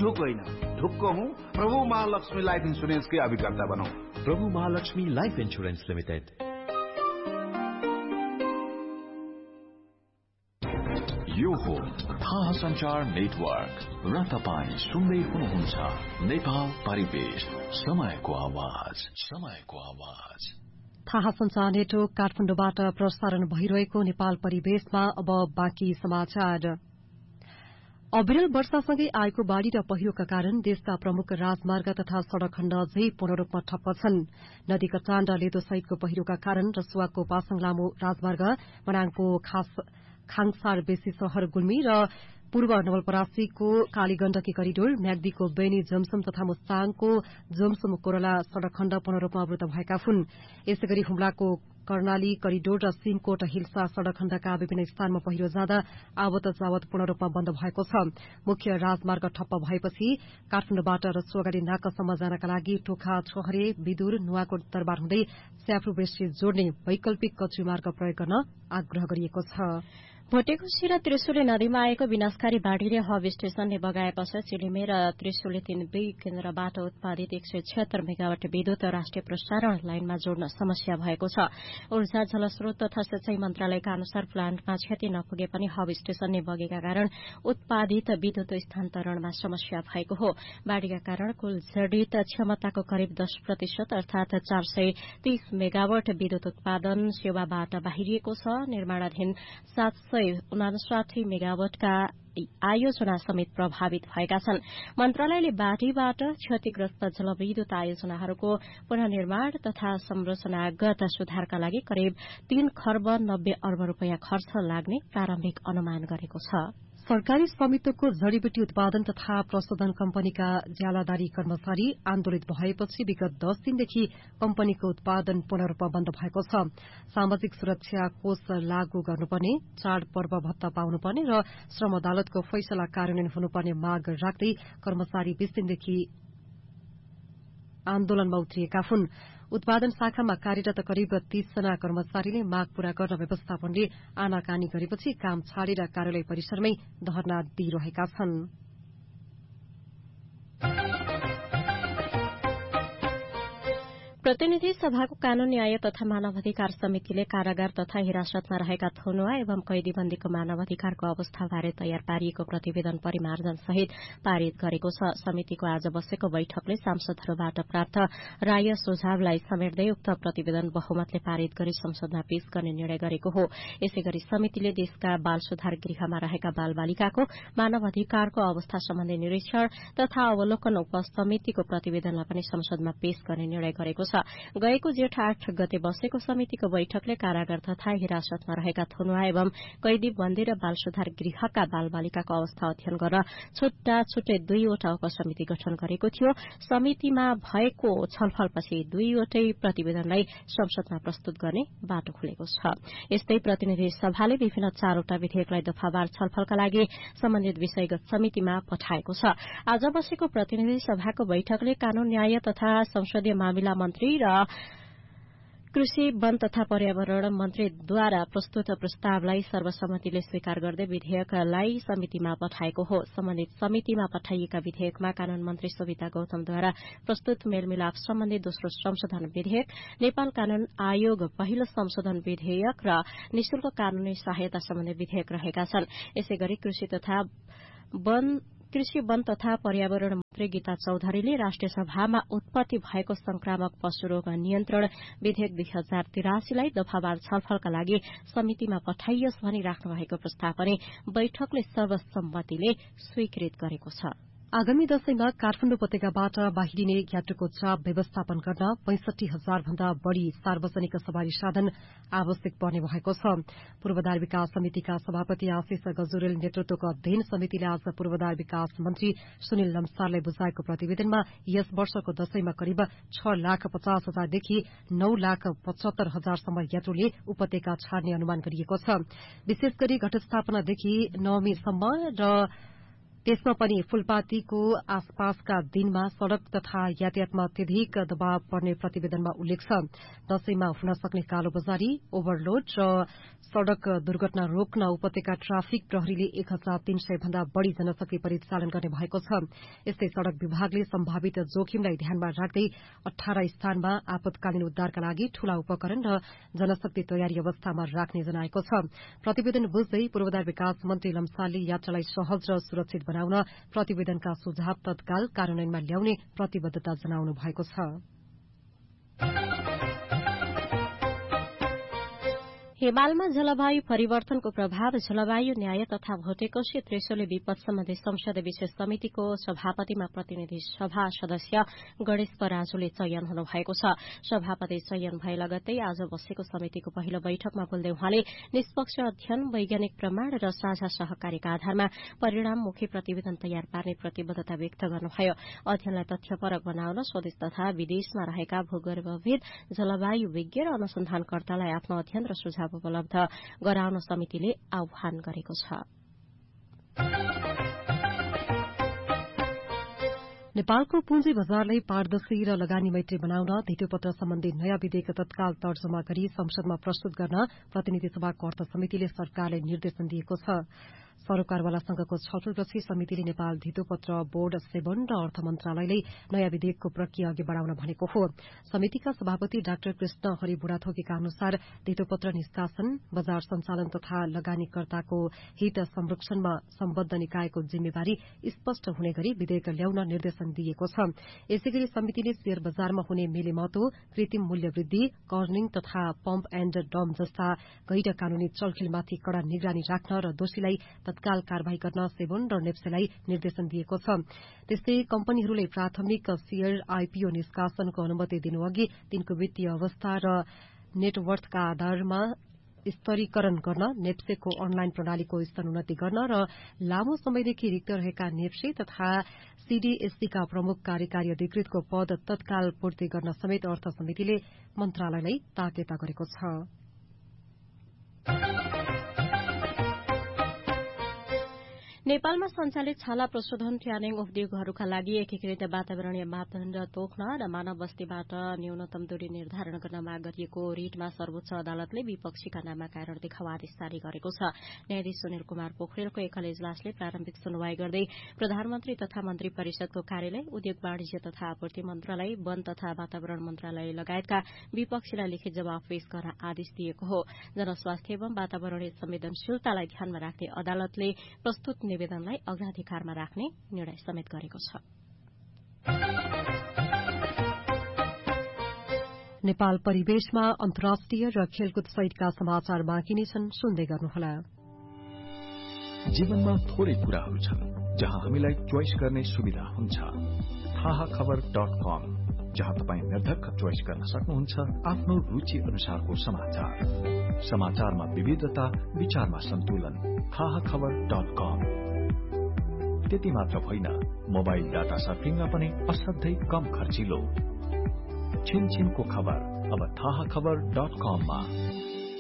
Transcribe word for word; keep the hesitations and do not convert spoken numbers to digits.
ढुक होइन, ढुक्क हूँ प्रभु महालक्ष्मी लाइफ इन्सुरेन्सकै अभिकर्ता बनौं। प्रभु महालक्ष्मी लाइफ इन्सुरेन्स लिमिटेड। यो हो थाहा संचार नेटवर्क र तपाईँ सुन्दै हुनुहुन्छ नेपाल परिवेश, समयको आवाज, समयको आवाज। थाहा संचार नेटवर्क काठमाडौँबाट प्रसारण भइरहेको नेपाल परिवेशमा अब बाँकी समाचार। अविरल वर्षासँगै आएको बाढ़ी र पहिरोका कारण देशका प्रमुख राजमार्ग तथा सड़क खण्ड अझै पूर्ण रूपमा ठप्प छन्। नदी कटान र लेदो सहितको पहिरोका कारण रसुवाको पासाङ लामो राजमार्ग, मनाङको खाङसार बेसी शहर गुल्मी र पूर्व नवलपरासीको कालीगण्डकी करिडोर, म्याग्दीको बेनी जमसम तथा मुस्ताङको जमसम कोरला सड़क खण्ड पूर्ण रूपमा अवरुद्ध भएका हुन्। यसैगरी हुम्लाको कर्णाली करिडोर र सिमकोट हिल्सा सड़क खण्डका विभिन्न स्थानमा पहिरो जाँदा आवत जावत पूर्ण रूपमा बन्द भएको छ। मुख्य राजमार्ग ठप्प भएपछि काठमाडौँबाट रसुवागढ़ी नाकासम्म जानका लागि टोखा, छोहरे, विदुर, नुवाकोट दरबार हुँदै स्याफ्रु बेसी जोड्ने वैकल्पिक कच्ची मार्ग प्रयोग गर्न आग्रह गरिएको छ। भोटेकोशी र त्रिशुली नदीमा आएको विनाशकारी बाढ़ीले हब स्टेशनले बगाएपछि चिलिमे र त्रिशुली तीन बी केन्द्रबाट उत्पादित एक सय छिहत्तर मेगावाट विद्युत राष्ट्रिय प्रसारण लाइनमा जोड्न समस्या भएको छ। ऊर्जा, जलस्रोत तथा सिंचाई मन्त्रालयका अनुसार प्लान्टमा क्षति नपुगे पनि हब स्टेशनले बगेका कारण उत्पादित विद्युत स्थानान्तरणमा समस्या भएको हो। बाढ़ीका कारण कुल जडित क्षमताको करिब दश प्रतिशत अर्थात चार सय तीस मेगावाट विद्युत उत्पादन सेवाबाट बाहिरिएको छ। निर्माणाधीन सात सय उनासाठी मेगावाटका आयोजना समेत प्रभावित भएका छन्। मन्त्रालयले बाढ़ीबाट क्षतिग्रस्त जलविद्युत आयोजनाहरूको पुनर्निर्माण तथा संरचनागत सुधारका लागि करिब तीन खर्ब नब्बे अर्ब रूपियाँ खर्च लाग्ने प्रारम्भिक अनुमान गरेको छ। सरकारी स्वामित्वको जड़ीबुटी उत्पादन तथा प्रशोधन कम्पनीका ज्यालादारी कर्मचारी आन्दोलित भएपछि विगत दस दिनदेखि कम्पनीको उत्पादन पूर्ण रूपमा बन्द भएको छ। सामाजिक सुरक्षा कोष लागू गर्नुपर्ने, चाडपर्व भत्ता पाउनुपर्ने र श्रम अदालतको फैसला कार्यान्वयन हुनुपर्ने माग राख्दै कर्मचारी बीस दिनदेखि आन्दोलनमा उत्रिएका हुन्। उत्पादन शाखामा कार्यरत करिब तीस जना कर्मचारीले माग पूरा गर्न व्यवस्थापनले आनाकानी गरेपछि काम छाडेर कार्यालय परिसरमै धरना दिइरहेका छन्। प्रतिनिधि सभाको कानून न्याय तथा मानवाधिकार समितिले कारागार तथा हिरासतमा रहेका थुनुवा एवं कैदीबन्दीको मानवाधिकारको अवस्थाबारे तयार पारिएको प्रतिवेदन परिमार्जन सहित पारित गरेको छ। समितिको आज बसेको बैठकले सांसदहरूबाट प्राप्त राय सुझावलाई समेट्दै उक्त प्रतिवेदन बहुमतले पारित गरी संसदमा पेश गर्ने निर्णय गरेको हो। यसैगरी समितिले देशका बाल सुधार गृहमा रहेका बाल बालिकाको मानवाधिकारको अवस्था सम्बन्धी निरीक्षण तथा अवलोकन उपसमितिको प्रतिवेदनलाई पनि संसदमा पेश गर्ने निर्णय गरेको छ। गएको जेठ आठ गते बसेको समितिको बैठकले कारागार तथा हिरासतमा रहेका थुनुवा एवं कैदी बन्दी र बाल सुधार गृहका बाल बालिकाको अवस्था अध्ययन गर्न छुट्टा छुट्टै दुईवटा उपसमिति गठन गरेको थियो। समितिमा भएको छलफलपछि दुईवटै प्रतिवेदनलाई संसदमा प्रस्तुत गर्ने बाटो खुलेको छ। यस्तै प्रतिनिधि सभाले विभिन्न चारवटा विधेयकलाई दफावार छलफलका लागि सम्बन्धित विषयगत समितिमा पठाएको छ। आज बसेको प्रतिनिधि सभाको बैठकले कानून न्याय तथा संसदीय मामिला मन्त्री र कृषि, वन तथा पर्यावरण मन्त्रीद्वारा प्रस्तुत प्रस्तावलाई सर्वसम्मतिले स्वीकार गर्दै विधेयकलाई समितिमा पठाएको हो। सम्बन्धित समितिमा पठाइएका विधेयकमा कानून मन्त्री सुविता गौतमद्वारा प्रस्तुत मेलमिलाप सम्बन्धी दोस्रो संशोधन विधेयक, नेपाल कानून आयोग पहिलो संशोधन विधेयक र निशुल्क कानूनी सहायता सम्बन्धी विधेयक रहेका छन्। यसैगरी कृषि तथा वन कृषि वन तथा पर्यावरण मन्त्री गीता चौधरीले राष्ट्रिय सभामा उत्पत्ति भएको संक्रामक पशु रोग नियन्त्रण विधेयक दुई हजार तिरासीलाई दफावार छलफलका लागि समितिमा पठाइयोस् भनी राख्नु भएको प्रस्ताव पनि बैठकले सर्वसम्मतिले स्वीकृत गरेको छ। आगामी दशैंमा काठमाडौँ उपत्यकाबाट बाहिरिने यात्रुको चाप व्यवस्थापन गर्न पैंसठी हजार भन्दा बढ़ी सार्वजनिक सवारी साधन आवश्यक पर्ने भएको छ। पूर्वाधार विकास समितिका सभापति आशिष गजुरेल नेतृत्वको अध्ययन समितिले आज पूर्वाधार विकास मन्त्री सुनिल लम्सारलाई बुझाएको प्रतिवेदनमा यस वर्षको दशैंमा करिब छ लाख पचास हजारदेखि नौ लाख पचहत्तर हजारसम्म यात्रुले उपत्यका छाड्ने अनुमान गरिएको छ। विशेष गरी घटस्थापनादेखि नवमीसम्म र त्यसमा पनि फूलपातीको आसपासका दिनमा सड़क तथा यातायातमा अत्यधिक दबाव पर्ने प्रतिवेदनमा उल्लेख छ। दशैंमा हुन सक्ने कालो बजारी, ओभरलोड र सड़क दुर्घटना रोक्न उपत्यका ट्राफिक प्रहरीले एक हजार तीन सय भन्दा बढ़ी जनशक्ति परिचालन गर्ने भएको छ। यस्तै सड़क विभागले सम्भावित जोखिमलाई ध्यानमा राख्दै अठार स्थानमा आपतकालीन उद्धारका लागि ठूला उपकरण र जनशक्ति तयारी अवस्थामा राख्ने जनाएको छ। प्रतिवेदन बुझ्दै पूर्वाधार विकास मन्त्री लम्सालले यात्रालाई सहज र सुरक्षित बनाउन प्रतिवेदनका सुझाव तत्काल कार्यान्वयनमा ल्याउने प्रतिबद्धता जनाउनु भएको छ। हिमालमा जलवायु परिवर्तनको प्रभाव जलवायु न्याय तथा भौतिकोशी त्रिशूली विपद सम्बन्धी संसदीय विशेष समितिको सभापतिमा प्रतिनिधि सभा सदस्य गणेश पराजुले चयन हुनुभएको छ। सभापति चयन भए लगत्तै आज बसेको समितिको पहिलो बैठकमा बोल्दै उहाँले निष्पक्ष अध्ययन, वैज्ञानिक प्रमाण र साझा सहकारीका आधारमा परिणाममुखी प्रतिवेदन तयार पार्ने प्रतिबद्धता व्यक्त गर्नुभयो। अध्ययनलाई तथ्यपरक बनाउन स्वदेश तथा विदेशमा रहेका भूगर्भविद, जलवायु विज्ञ र अनुसन्धानकर्तालाई आफ्नो अध्ययन र सुझाव उपलब्ध गराउन समितिले आह्वान गरेको छ। नेपालको पुँजी बजारलाई पारदर्शी र लगानी मैत्री बनाउन धितोपत्र सम्बन्धी नयाँ विधेयक तत्काल तर्जुमा गरी संसदमा प्रस्तुत गर्न प्रतिनिधि सभाको अर्थ समितिले सरकारलाई निर्देशन दिएको छ। सरोकारवाला संघको छलफलपछि समितिले नेपाल धितोपत्र बोर्ड सेवन र अर्थ मन्त्रालयले नयाँ विधेयकको प्रक्रिया अघि बढ़ाउन भनेको हो। समितिका सभापति डाक्टर कृष्ण हरि बुढाथोकीका अनुसार धितोपत्र निष्कासन, बजार सञ्चालन तथा लगानीकर्ताको हित संरक्षणमा सम्बद्ध निकायको जिम्मेवारी स्पष्ट हुने गरी विधेयक ल्याउन निर्देशन दिएको छ। यसैगरी समितिले शेयर बजारमा हुने मेलेमतो, कृत्रिम मूल्य वृद्धि, कर्निङ तथा पम्प एण्ड डम जस्ता गैर कानूनी चलखेलमाथि कड़ा निगरानी राख्न र दोषीलाई तत्काल कार्यवाही गर्न सेवन र नेप्सेलाई निर्देशन दिएको छ। त्यस्तै कम्पनीहरूलाई प्राथमिक शेयर आईपीओ निष्कासनको अनुमति दिनुअघि तिनको वित्तीय अवस्था र नेटवर्थका आधारमा स्तरीकरण गर्न, नेप्सेको अनलाइन प्रणालीको स्तरोन्नति गर्न र लामो समयदेखि रिक्त रहेका नेप्से तथा सीडीएससीका प्रमुख कार्यकारी अधिकृतको पद तत्काल पूर्ति गर्न समेत अर्थ समितिले मन्त्रालयलाई ताकेता गरेको छ। नेपालमा सञ्चालित छाला प्रशोधन ट्यानिङ उद्योगहरूका लागि एकीकृत वातावरणीय मापदण्ड तोक्न र मानव बस्तीबाट न्यूनतम दूरी निर्धारण गर्न माग गरिएको रिटमा सर्वोच्च अदालतले विपक्षीका नाममा कारण देखाउ आदेश जारी गरेको छ। न्यायाधीश सुनिल कुमार पोखरेलको एकल इजलासले प्रारम्भिक सुनवाई गर्दै प्रधानमन्त्री तथा मन्त्री परिषदको कार्यालय, उद्योग वाणिज्य तथा आपूर्ति मन्त्रालय, वन तथा वातावरण मन्त्रालय लगायतका विपक्षीलाई लिखित जवाफ पेश गर्न आदेश दिएको हो। जनस्वास्थ्य एवं वातावरणीय संवेदनशीलतालाई ध्यानमा राख्दै अदालतले प्रस्तुत निवेदनलाई अग्राधिकारमा राख्ने निर्णय समेत गरेको छ। नेपाल परिवेशमा अन्तर्राष्ट्रिय र खेलकुद सहितका समाचार बाँकी नै छन्, सुन्दै गर्नुहोला। जीवनमा थोरै कुराहरू छन् जहाँ हामीलाई चोइस गर्ने सुविधा हुन्छ। थाहा खबर डट कम, जहाँ तपाईँ निर्धक्क चोइस गर्न सक्नुहुन्छ आफ्नो रुचि अनुसारको समाचार। समाचारमा विविधता, विचारमा सन्तुलन। थाहा खबर डट कम। त्यति मात्र होइन, मोबाइल डाटा सर्फिङमा पनि असाध्यै कम खर्चिलो। छिनछिनको खबर अब थाहा खबर डट कममा।